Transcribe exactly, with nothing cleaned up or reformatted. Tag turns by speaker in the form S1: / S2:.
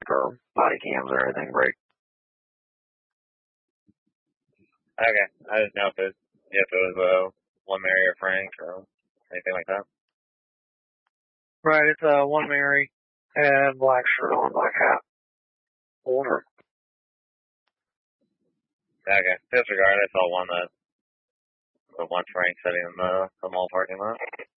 S1: or body cams or anything break.
S2: Okay, I didn't know if it, if it was uh, one Mary or Frank or anything like that.
S3: Right, it's uh, one Mary and black shirt on, black hat. Older.
S2: Okay, disregard. I saw one that the one Frank sitting in the, the mall parking lot.